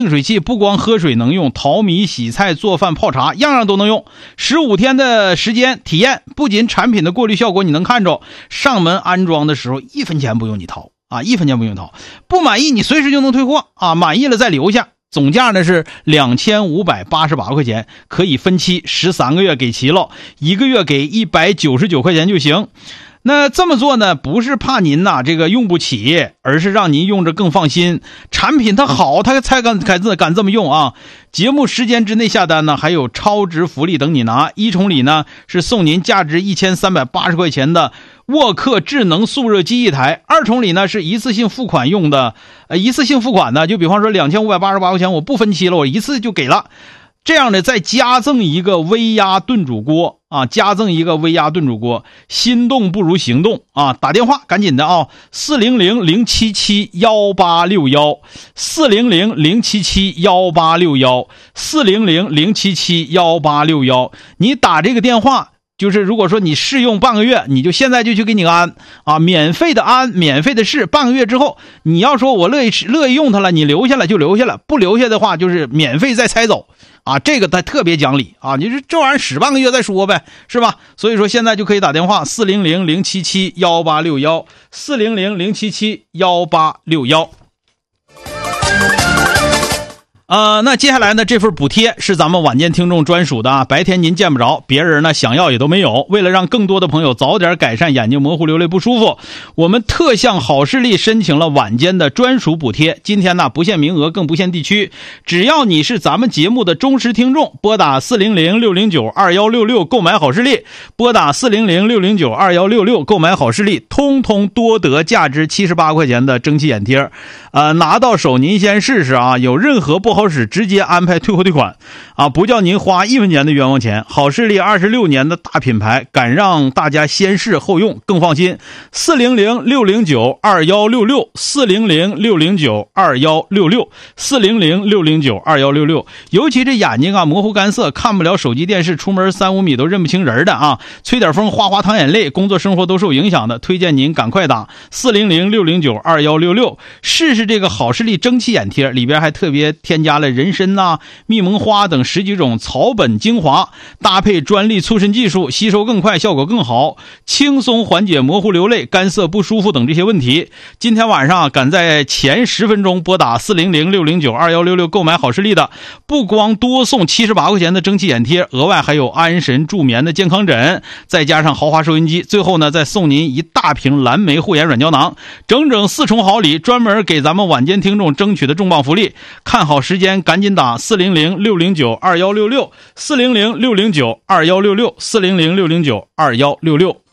净水器不光喝水能用，淘米、洗菜、做饭、泡茶，样样都能用。15天的时间体验，不仅产品的过滤效果你能看着，上门安装的时候1分钱不用你掏啊，1分钱不用掏。不满意你随时就能退货啊，满意了再留下。总价呢是2588块钱，可以分期13个月给齐了，1个月给199块钱就行。那这么做呢，不是怕您这个用不起，而是让您用着更放心。产品它好，它才敢这么用啊！节目时间之内下单呢，还有超值福利等你拿。一重礼呢是送您价值1380块钱的沃克智能速热机一台，二重礼呢是一次性付款用的，一次性付款呢，就比方说2588块钱我不分期了，我一次就给了。这样的再加赠一个微压炖煮锅啊，加赠一个微压炖煮锅，心动不如行动啊！打电话赶紧的啊，400-077-1861 400-077-1861 400-077-1861。你打这个电话，就是如果说你试用半个月，你就现在就去给你安啊，免费的安，免费的试，半个月之后，你要说我乐意用它了，你留下来就留下了，不留下的话就是免费再拆走啊，这个它特别讲理啊，你这玩意儿使半个月再说呗，是吧？所以说现在就可以打电话400-077-1861 400-077-1861。那接下来呢，这份补贴是咱们晚间听众专属的啊，白天您见不着，别人呢想要也都没有。为了让更多的朋友早点改善眼睛模糊流泪不舒服，我们特向好视力申请了晚间的专属补贴。今天呢不限名额，更不限地区，只要你是咱们节目的忠实听众，拨打400-609-2166购买好视力，拨打400-609-2166购买好视力，通通多得价值78块钱的蒸汽眼贴。拿到手您先试试啊，有任何不好使直接安排退货退款啊，不叫您花1分钱的冤枉钱。好视力26年的大品牌，敢让大家先试后用更放心。400-609-2166 400-609-2166 400-609-2166。尤其这眼睛模糊干涩，看不了手机电视，出门3-5米都认不清人的啊，吹点风哗哗淌眼泪，工作生活都受影响的，推荐您赶快打400-609-2166试试这个好视力蒸汽眼贴，里边还特别添加了人参蜜蒙花等10几种草本精华，搭配专利促渗技术，吸收更快，效果更好，轻松缓解模糊流泪、干涩不舒服等这些问题。今天晚上赶在前10分钟拨打400-609-2166购买好视力的，不光多送78块钱的蒸汽眼贴，额外还有安神助眠的健康枕，再加上豪华收音机，最后呢再送您一大瓶蓝莓护眼软胶囊，整整4重好礼，专门给咱们晚间听众争取的重磅福利。看好时间赶紧打400-609-2166 400-609-2166 400-609-2166。